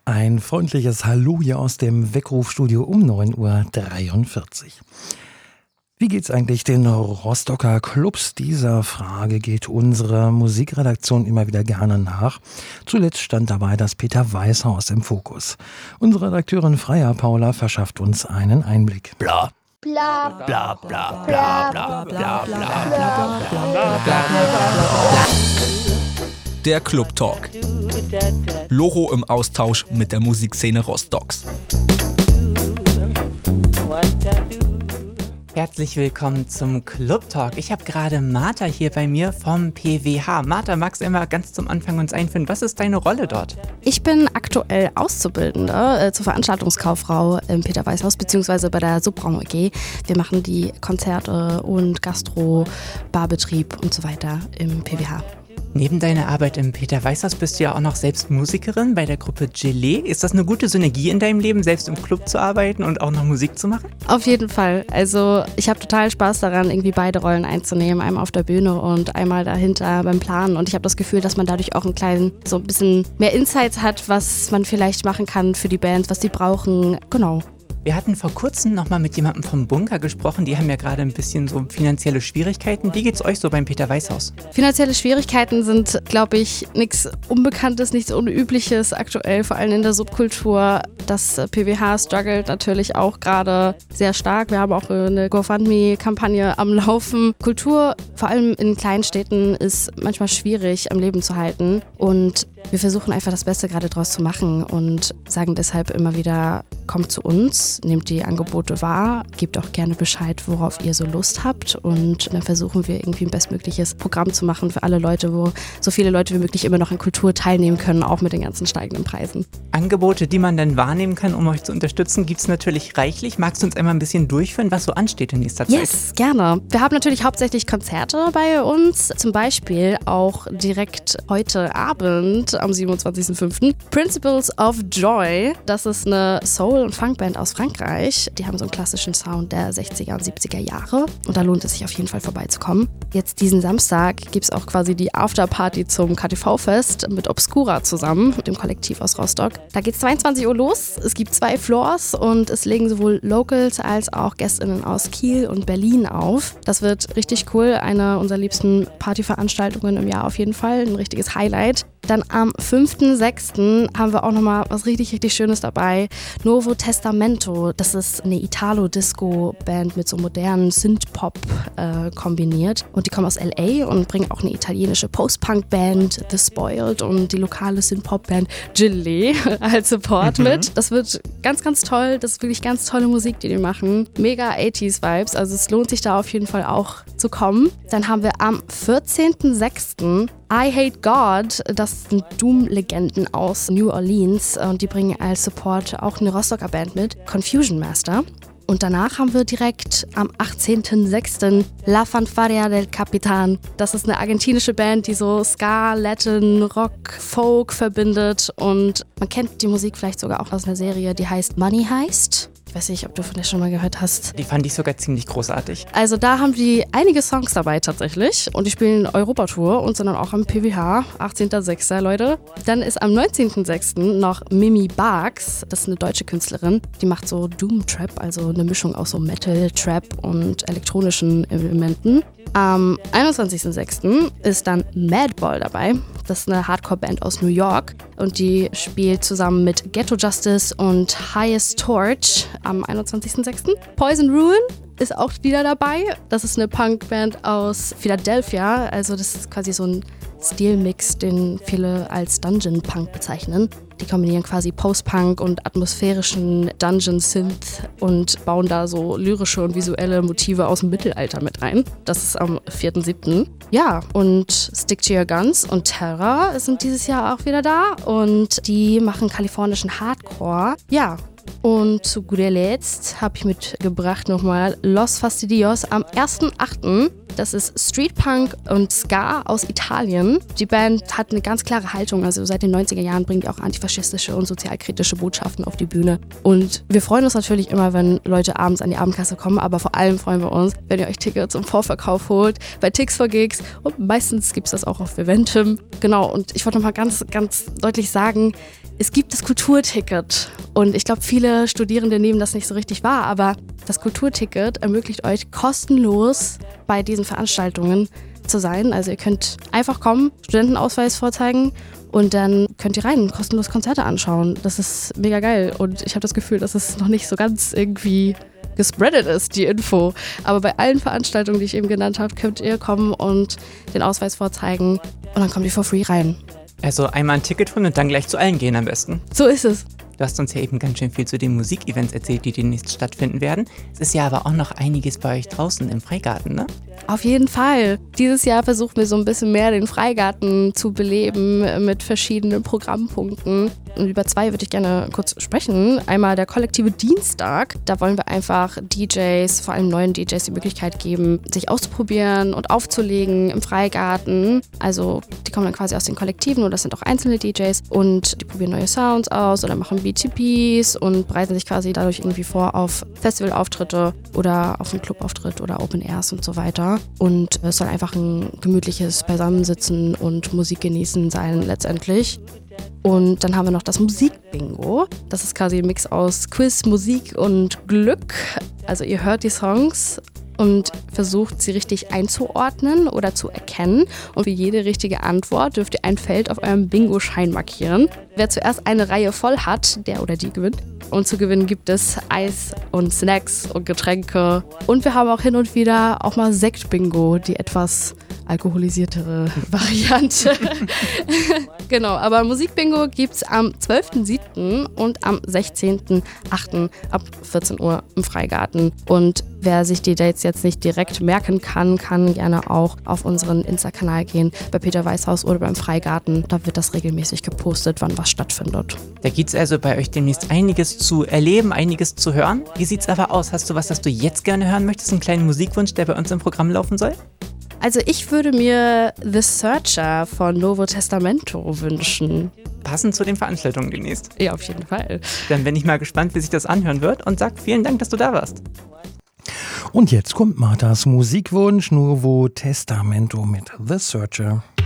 Ein freundliches Hallo hier aus dem Weckrufstudio um 9:43 Uhr. Wie geht's eigentlich den Rostocker Clubs? Dieser Frage geht unsere Musikredaktion immer wieder gerne nach. Zuletzt stand dabei das Peter Weißhaus im Fokus. Unsere Redakteurin Freya Paula verschafft uns einen Einblick. Bla. Bla Bla, bla, bla, bla, bla, bla, bla. Der Club Talk. Locho im Austausch mit der Musikszene Rostocks. Herzlich willkommen zum Club Talk. Ich habe gerade Martha hier bei mir vom PWH. Martha, magst du einmal ganz zum Anfang uns einführen? Was ist deine Rolle dort? Ich bin aktuell Auszubildende zur Veranstaltungskauffrau im Peter Weißhaus bzw. bei der Subraum AG. Wir machen die Konzerte und Gastro, Barbetrieb und so weiter im PWH. Neben deiner Arbeit im Peter Weißhaus bist du ja auch noch selbst Musikerin bei der Gruppe Gelee. Ist das eine gute Synergie in deinem Leben, selbst im Club zu arbeiten und auch noch Musik zu machen? Auf jeden Fall. Also ich habe total Spaß daran, irgendwie beide Rollen einzunehmen. Einmal auf der Bühne und einmal dahinter beim Planen. Und ich habe das Gefühl, dass man dadurch auch ein bisschen mehr Insights hat, was man vielleicht machen kann für die Bands, was die brauchen. Genau. Wir hatten vor kurzem nochmal mit jemandem vom Bunker gesprochen. Die haben ja gerade ein bisschen so finanzielle Schwierigkeiten. Wie geht's euch so beim Peter Weißhaus? Finanzielle Schwierigkeiten sind, glaube ich, nichts Unbekanntes, nichts Unübliches aktuell, vor allem in der Subkultur. Das PWH struggelt natürlich auch gerade sehr stark. Wir haben auch eine GoFundMe-Kampagne am Laufen. Kultur, vor allem in kleinen Städten, ist manchmal schwierig am Leben zu halten. Und wir versuchen einfach das Beste gerade draus zu machen und sagen deshalb immer wieder, kommt zu uns, nehmt die Angebote wahr, gebt auch gerne Bescheid, worauf ihr so Lust habt und dann versuchen wir irgendwie ein bestmögliches Programm zu machen für alle Leute, wo so viele Leute wie möglich immer noch an Kultur teilnehmen können, auch mit den ganzen steigenden Preisen. Angebote, die man dann wahrnehmen kann, um euch zu unterstützen, gibt es natürlich reichlich. Magst du uns einmal ein bisschen durchführen, was so ansteht in nächster Zeit? Yes, gerne. Wir haben natürlich hauptsächlich Konzerte bei uns, zum Beispiel auch direkt heute Abend am 27.05. Principles of Joy, das ist eine Soul- und Funkband aus Frankreich. Die haben so einen klassischen Sound der 60er und 70er Jahre und da lohnt es sich auf jeden Fall vorbeizukommen. Jetzt diesen Samstag gibt es auch quasi die Afterparty zum KTV-Fest mit Obscura zusammen, mit dem Kollektiv aus Rostock. Da geht es 22 Uhr los, es gibt 2 Floors und es legen sowohl Locals als auch GästInnen aus Kiel und Berlin auf. Das wird richtig cool, eine unserer liebsten Partyveranstaltungen im Jahr auf jeden Fall, ein richtiges Highlight. Dann am 5.6. haben wir auch nochmal was richtig, richtig Schönes dabei. Nuovo Testamento, das ist eine Italo-Disco-Band mit so modernen Synth-Pop kombiniert. Und die kommen aus L.A. und bringen auch eine italienische Post-Punk-Band, The Spoiled, und die lokale Synth-Pop-Band Gelee als Support mit. Das wird ganz, ganz toll. Das ist wirklich ganz tolle Musik, die machen. Mega 80s-Vibes, also es lohnt sich da auf jeden Fall auch zu kommen. Dann haben wir am 14.6. I Hate God, das sind Doom-Legenden aus New Orleans und die bringen als Support auch eine Rostocker Band mit, Confusion Master. Und danach haben wir direkt am 18.06. La Fanfaria del Capitan. Das ist eine argentinische Band, die so Ska, Latin, Rock, Folk verbindet. Und man kennt die Musik vielleicht sogar auch aus einer Serie, die heißt Money Heist. Ich weiß nicht, ob du von der schon mal gehört hast. Die fand ich sogar ziemlich großartig. Also da haben die einige Songs dabei tatsächlich. Und die spielen Europatour und sind dann auch am PWH. 18.06. Leute. Dann ist am 19.06. noch Mimi Barks. Das ist eine deutsche Künstlerin. Die macht so Doom-Trap, also eine Mischung aus so Metal, Trap und elektronischen Elementen. Am 21.06. ist dann Madball dabei. Das ist eine Hardcore-Band aus New York und die spielt zusammen mit Ghetto Justice und Highest Torch am 21.06. Poison Ruin ist auch wieder dabei. Das ist eine Punkband aus Philadelphia. Also das ist quasi so ein Stilmix, den viele als Dungeon Punk bezeichnen. Die kombinieren quasi Post-Punk und atmosphärischen Dungeon-Synth und bauen da so lyrische und visuelle Motive aus dem Mittelalter mit rein. Das ist am 4.7. Ja, und Stick to Your Guns und Terror sind dieses Jahr auch wieder da und die machen kalifornischen Hardcore. Ja, und zu guter Letzt habe ich mitgebracht nochmal Los Fastidios am 1.8. Das ist Street Punk und Ska aus Italien. Die Band hat eine ganz klare Haltung. Also seit den 90er Jahren bringen die auch antifaschistische und sozialkritische Botschaften auf die Bühne. Und wir freuen uns natürlich immer, wenn Leute abends an die Abendkasse kommen, aber vor allem freuen wir uns, wenn ihr euch Tickets im Vorverkauf holt, bei Tix4Gigs und meistens gibt es das auch auf Eventim. Genau, und ich wollte noch mal ganz deutlich sagen, es gibt das Kulturticket und ich glaube, viele Studierende nehmen das nicht so richtig wahr, aber das Kulturticket ermöglicht euch kostenlos bei diesen Veranstaltungen zu sein. Also ihr könnt einfach kommen, Studentenausweis vorzeigen und dann könnt ihr rein und kostenlos Konzerte anschauen. Das ist mega geil und ich habe das Gefühl, dass es noch nicht so ganz irgendwie gespreadet ist, die Info. Aber bei allen Veranstaltungen, die ich eben genannt habe, könnt ihr kommen und den Ausweis vorzeigen und dann kommt ihr for free rein. Also einmal ein Ticket holen und dann gleich zu allen gehen am besten. So ist es. Du hast uns ja eben ganz schön viel zu den Musikevents erzählt, die demnächst stattfinden werden. Es ist ja aber auch noch einiges bei euch draußen im Freigarten, ne? Auf jeden Fall. Dieses Jahr versuchen wir so ein bisschen mehr den Freigarten zu beleben mit verschiedenen Programmpunkten. Und über 2 würde ich gerne kurz sprechen. Einmal der kollektive Dienstag. Da wollen wir einfach DJs, vor allem neuen DJs, die Möglichkeit geben, sich auszuprobieren und aufzulegen im Freigarten. Also die kommen dann quasi aus den Kollektiven oder das sind auch einzelne DJs und die probieren neue Sounds aus oder machen BTPs und bereiten sich quasi dadurch irgendwie vor auf Festivalauftritte oder auf einen Clubauftritt oder Open Airs und so weiter. Und es soll einfach ein gemütliches Beisammensitzen und Musik genießen sein letztendlich. Und dann haben wir noch das Musikbingo. Das ist quasi ein Mix aus Quiz, Musik und Glück. Also ihr hört die Songs und versucht sie richtig einzuordnen oder zu erkennen. Und für jede richtige Antwort dürft ihr ein Feld auf eurem Bingo-Schein markieren. Wer zuerst eine Reihe voll hat, der oder die gewinnt. Und zu gewinnen gibt es Eis und Snacks und Getränke. Und wir haben auch hin und wieder auch mal Sekt-Bingo, die etwas alkoholisiertere Variante. Genau, aber Musikbingo gibt es am 12.07. und am 16.08. ab 14 Uhr im Freigarten. Und wer sich die Dates jetzt nicht direkt merken kann, kann gerne auch auf unseren Insta-Kanal gehen, bei Peter Weißhaus oder beim Freigarten. Da wird das regelmäßig gepostet, wann was stattfindet. Da gibt es also bei euch demnächst einiges zu erleben, einiges zu hören. Wie sieht's aber aus? Hast du was, das du jetzt gerne hören möchtest? Einen kleinen Musikwunsch, der bei uns im Programm laufen soll? Also ich würde mir The Searcher von Novo Testamento wünschen. Passend zu den Veranstaltungen demnächst. Ja, auf jeden Fall. Dann bin ich mal gespannt, wie sich das anhören wird und sag vielen Dank, dass du da warst. Und jetzt kommt Marthas Musikwunsch Novo Testamento mit The Searcher.